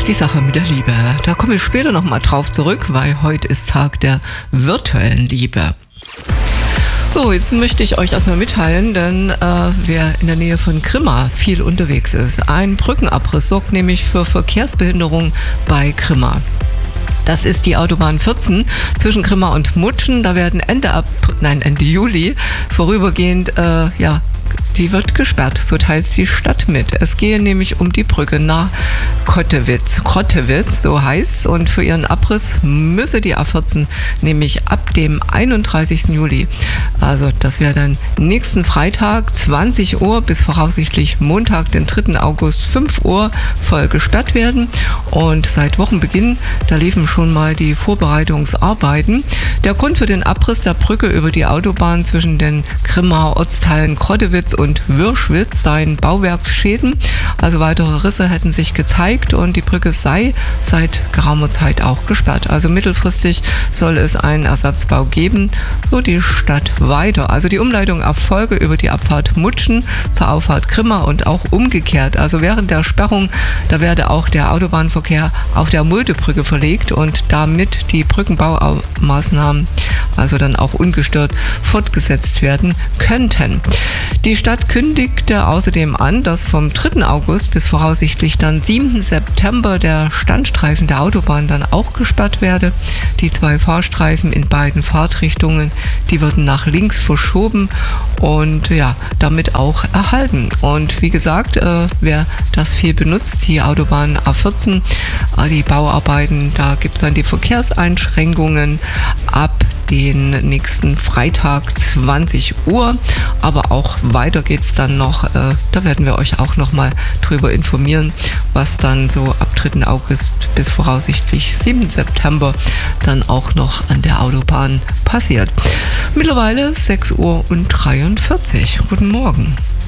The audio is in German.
Die Sache mit der Liebe. Da komme ich später nochmal drauf zurück, weil heute ist Tag der virtuellen Liebe. So, jetzt möchte ich euch erstmal mitteilen, denn wer in der Nähe von Grimma viel unterwegs ist, ein Brückenabriss sorgt nämlich für Verkehrsbehinderung bei Grimma. Das ist die Autobahn 14 zwischen Grimma und Mutschen. Da werden Ende Juli vorübergehend, die wird gesperrt, so teilt die Stadt mit. Es gehe nämlich um die Brücke nach Krottewitz, so heißt, und für ihren Abriss müsse die A14 nämlich ab dem 31. Juli, also das wäre dann nächsten Freitag 20 Uhr bis voraussichtlich Montag, den 3. August 5 Uhr voll gesperrt werden. Und seit Wochenbeginn, da liefen schon mal die Vorbereitungsarbeiten. Der Grund für den Abriss der Brücke über die Autobahn zwischen den Grimmaer Ortsteilen Krottewitz und Wirschwitz seien Bauwerksschäden. Also weitere Risse hätten sich gezeigt und die Brücke sei seit geraumer Zeit auch gesperrt. Also mittelfristig soll es einen Ersatzbau geben, so die Stadt weiter. Also die Umleitung erfolge über die Abfahrt Mutschen zur Auffahrt Grimma und auch umgekehrt. Also während der Sperrung, da werde auch der Autobahnverkehr auf der Muldebrücke verlegt und damit die Brückenbaumaßnahmen also dann auch ungestört fortgesetzt werden könnten. Die Stadt kündigte außerdem an, dass vom 3. August bis voraussichtlich dann 7. September der Standstreifen der Autobahn dann auch gesperrt werde. Die 2 Fahrstreifen in beiden Fahrtrichtungen, die würden nach links verschoben und damit auch erhalten. Und wie gesagt, wer das viel benutzt, die Autobahn A14, die Bauarbeiten, da gibt es dann die Verkehrseinschränkungen ab den nächsten Freitag 20 Uhr, aber auch weiter geht es dann noch, da werden wir euch auch nochmal drüber informieren, was dann so ab 3. August bis voraussichtlich 7. September dann auch noch an der Autobahn passiert. Mittlerweile 6:43 Uhr. Guten Morgen.